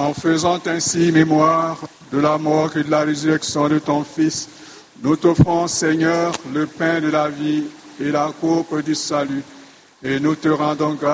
En faisant ainsi mémoire de la mort et de la résurrection de ton Fils, nous t'offrons, Seigneur, le pain de la vie et la coupe du salut, et nous te rendons grâce